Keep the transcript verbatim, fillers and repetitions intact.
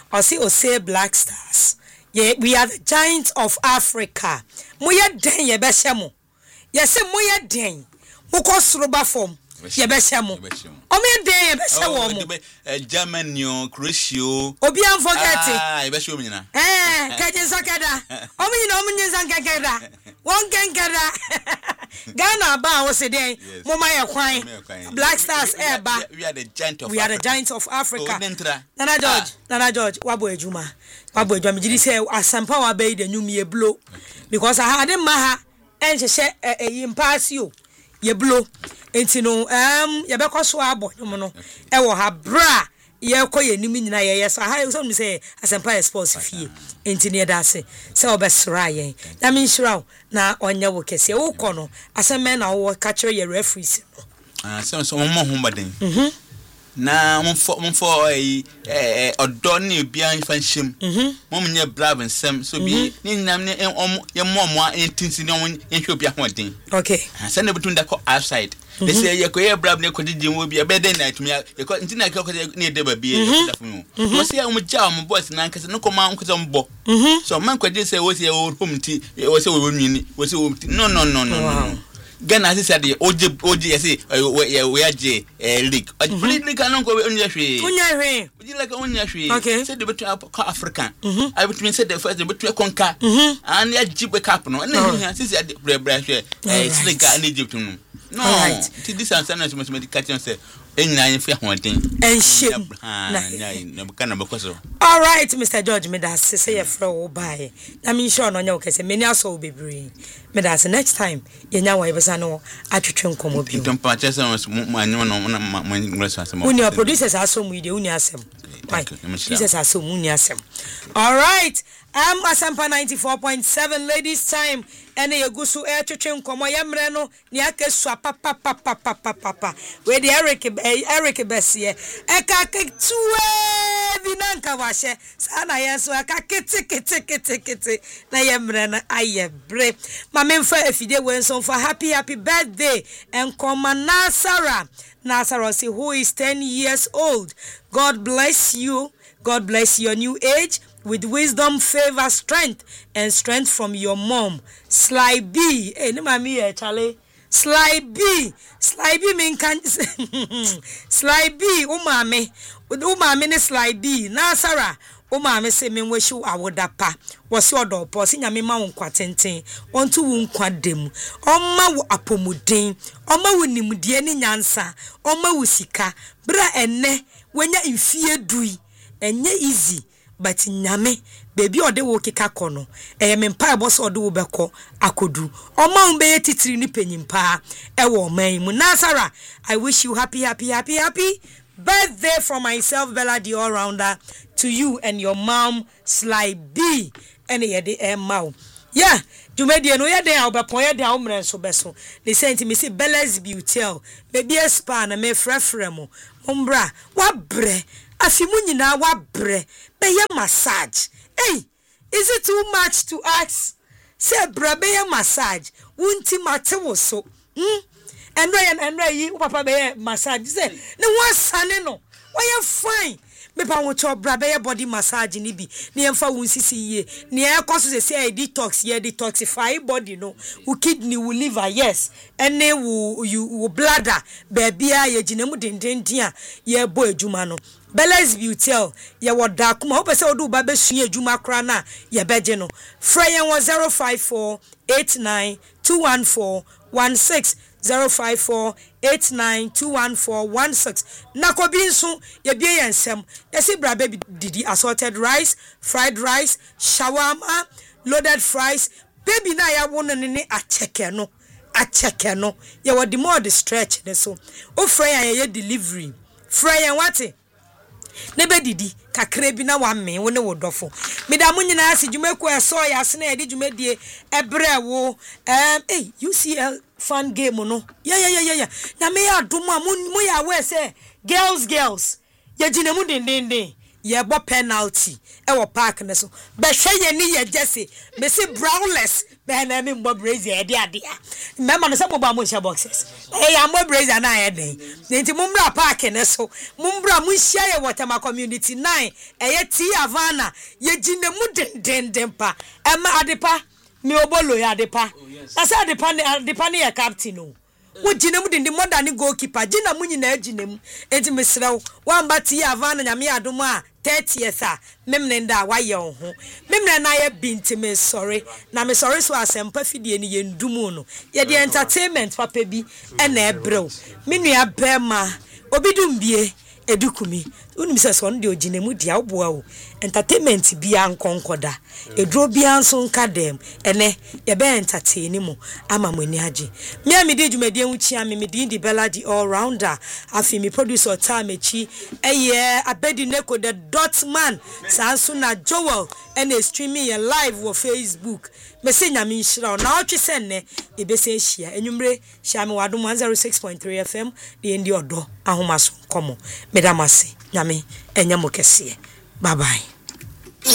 or see or say Black Stars. Yeah, we are the giants of Africa. Moya den ye beshamo. Yes, moya den. Moko sroba form. Ye beshamo. Omi den ye beshawo. Eh German yo, Croatia. Obi an forget it. Ah, ye beshawo nyina. Eh, kaje sokeda. Omi nyina omi nyinza nkekeda. Won kenkeda. Ghana ba wo se den. Moma ye kwan. Black Stars eh ba. We are the giants of We are the giants of Africa. Nana George, Nana George, wabo ejuma. Wabo ejuma me jidi say asampa wa be the nyum ye blow because I had ma ha enche she e impass you ye blow enti no um ye be koso abo nyum no e wo ha bra ye koye nim nyina ye yes ha so me say asampa sports fie enti ne da se se obesra yen na me nshira na onye wo kese wo kono asemme na wo ka kire ye referees no ah so so mo ho baden mhm na monfo monfo eh eh odo ne bia nfa nhyem mom nye brave nsem so bi ni nyam ne ye momo entinsi ne on nhwe bia hoden okay say na betun da ko outside they say ye ko ye brave ne ko didi wo bia be den na tumi ye ko ntina ko ne de ba bia ye da fun mo say um ja mo boss na nkase no ko ma nkase mbo so man ko dey say wo say wo home ti wo say wo nwini wo say wo no no no no Ghana as said oje oje yes we we aje league league kan ko onya hwe onya hwe oje like onya hwe say the betu African I would mean say the first the betu conquer and ya jibe cap no na hia say say bra bra hwe league in Egypt no no this answer na so medication say enyina yin fi hoden en shame na kana bekoso. All right Mister George me that say your friend wo buy na me sure no nya wo kese me ni aso bebre me that next time yenya wa ibesa no atwetwe nkomo bi ntom pa chese mo anyo no na ngreso asem uni producers aso mu ide uni asem why producers aso mu uni asem. All right I'm Asampa ninety-four point seven ladies time ene yegusu e twetwe nkomo yemre no ni akesua papa papa papa papa we the Eric Eric Bessie eka ketuwe binanka washe sana yeso eka kete kete kete kete na yemre na ayebre mama mfa afide wenso for happy happy birthday enkoma Nasara Nasara say who is ten years old. God bless you. God bless your new age with wisdom, favor, strength, and strength from your mom. Sly B. Hey, no mami here, Charlie. Sly B. Sly B mean can Sly B. Umame. With umame ne Sly B. Nasara. Umame se me wish you awodapa. Was your door posi nyame ma won kwatenten. Onto won kwadem. Oma wo apomuden. Oma wo nimdie ne nyansa. Oma wo sika. Bra enne wenya mfie dui. Enye easy. But nyame baby ode wo keka kono eh me mpa boss ode wo beko akodu oma umbe titiri ni penyimpa e wo man mu Nasara. I wish you happy happy happy happy birthday from myself Bella the all rounder to you and your mom Sly B and ye de e maw yeah jumedie no ye de obepon ye de awmre so beso they say me say Bella's Beauty baby spa na me frefre mo umbra wa bre afimu nyina wa bre be ye massage. Hey, is it too much to ask? Say bra be ye massage wunti mate wo so hm enro ye enro yi papa be ye massage say ne wan sane no why you fine me pa wo cho bra be ye body massage ni bi ne emfa won sisi ye ne e koso se say detox ye detoxify body no wo kidney wo liver yes ene wo you wo bladder be bia ye ginemu dendenden a ye bo adwuma no. Bella's Beauty ye woda kuma ho pese odu ba besua adwuma kra na ye beje no freyen was zero five four eight nine two one four one six zero five four eight nine two one four one six nakobi nso ye bie yensem ye si bra baby didi assorted rice fried rice shawarma loaded fries baby na ya won ne ne acheke no acheke no ye wodi more the stretch ne so o freyen ye delivery freyen wate nebe didi kakre bi na wa me wo ne wo dofo me da munyina ase dwumaku eso ya ase na ye di dwumadie ebre wo um eh U C L fun game no yeah yeah yeah yeah na me ya doma mu ya we say girls girls ye gina mu den den den ye bo penalty e wo park ne so be hwe ye ni ye jesse me se brownless be na me mbo brazier e de ade a me ma no se mo ba mo hia boxes e ya mbo brazier na ye den nti mo mbra park ne so mo mbra mo hia ye Waterma community nine e ye ti Havana ye gine mu den den den pa e ma adepa me obolo ya adepa asa adepa adepa ne ye captain o wo gine mu dindi more than goalkeeper gina mu nyina agine mu enti mesrew wamba ti Havana nyame adom a thirtieth a memne nda wa ye ho memne na ye binti me sorry na me sorry so asempa fidie ni ye ndumu no ye the entertainment papa bi e na ebrew me nua bema obidum bie edukumi unim se so nde ogine mu dia oboa o entertainment bia nkonkoda edro bia nso nka dem ene ye be entertain mu ama mani age me amede dwumade enwuchi ame me di Bella di all rounder afi me producer Tamechi eye abedi neko the dot man sanso na Joel ene streaming ye live wo Facebook me se nyame nhira na otwe se ne e be se hia enwumre hia me wadom one oh six point three F M de ndi odo ahomaso komo medamase nyame enyamo kese bye bye.